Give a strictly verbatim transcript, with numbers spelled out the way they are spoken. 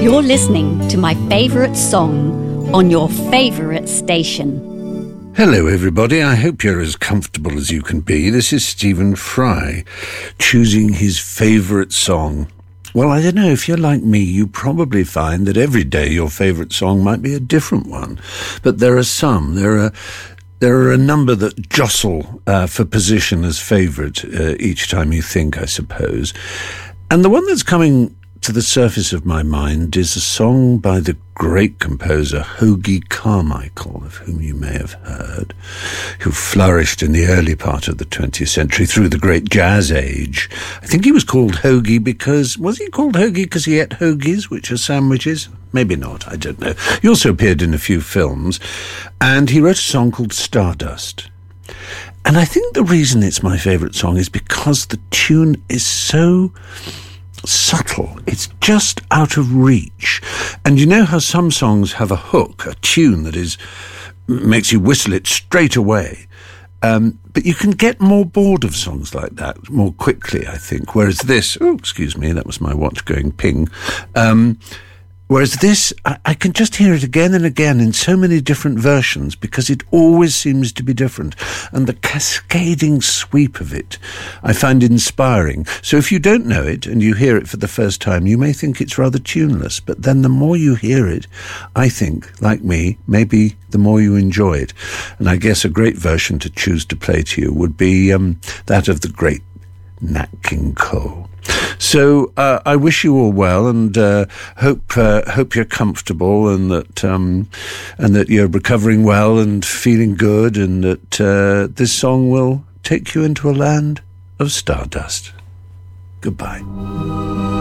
You're listening to my favourite song on your favourite station. Hello everybody, I hope you're as comfortable as you can be. This is Stephen Fry, choosing his favourite song. Well, I don't know, if you're like me, you probably find that every day your favourite song might be a different one. But there are some, there are there are a number that jostle uh, for position as favourite uh, each time you think, I suppose. And the one that's coming to the surface of my mind is a song by the great composer Hoagy Carmichael, of whom you may have heard, who flourished in the early part of the twentieth century through the great jazz age. I think he was called Hoagy because, was he called Hoagy because he ate hoagies, which are sandwiches? Maybe not, I don't know. He also appeared in a few films, and he wrote a song called Stardust. And I think the reason it's my favourite song is because the tune is so subtle. It's just out of reach. And you know how some songs have a hook, a tune that is makes you whistle it straight away. Um, but you can get more bored of songs like that more quickly, I think. Whereas this, oh, excuse me, that was my watch going ping. Um, Whereas this, I, I can just hear it again and again in so many different versions because it always seems to be different. And the cascading sweep of it I find inspiring. So if you don't know it and you hear it for the first time, you may think it's rather tuneless. But then the more you hear it, I think, like me, maybe the more you enjoy it. And I guess a great version to choose to play to you would be um, that of the great Nat King Cole. So uh, I wish you all well, and uh, hope uh, hope you're comfortable, and that um, and that you're recovering well and feeling good, and that uh, this song will take you into a land of stardust. Goodbye.